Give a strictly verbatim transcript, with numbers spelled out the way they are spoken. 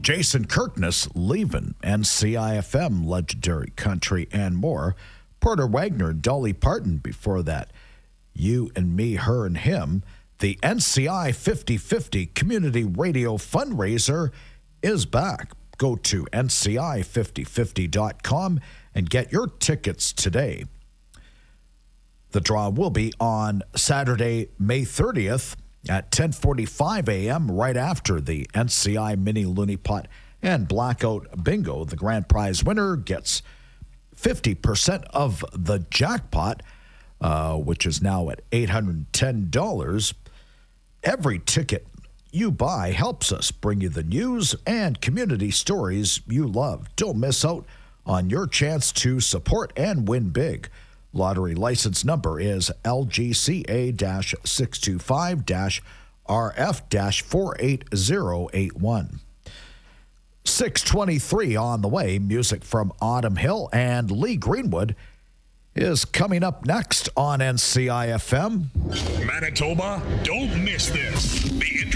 Jason Kirkness leaving N C I F M, Legendary Country, and more. Porter Wagner, Dolly Parton before that. You and Me, Her and Him. The N C I fifty fifty Community Radio Fundraiser is back. Go to N C I fifty fifty dot com and get your tickets today. The draw will be on Saturday, May thirtieth at ten forty-five a.m. right after the N C I Mini Looney Pot and Blackout Bingo. The grand prize winner gets fifty percent of the jackpot, uh, which is now at eight hundred ten dollars. Every ticket you buy helps us bring you the news and community stories you love. Don't miss out on your chance to support and win big. Lottery license number is L G C A six two five R F four eight zero eight one. six twenty-three on the way. Music from Autumn Hill and Lee Greenwood is coming up next on N C I F M. Manitoba, don't miss this. The